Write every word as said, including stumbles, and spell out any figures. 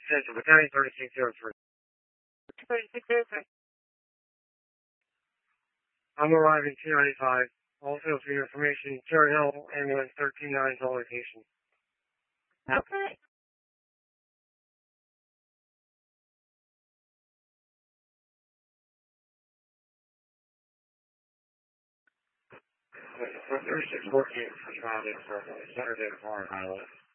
Central Battalion thirty-six oh three. thirty-six oh three. I'm arriving two ninety-five. Also, for your information, Cherry Hill, ambulance thirteen nine is all location. Okay. thirty-six fourteen responded for Saturday Farm Highway.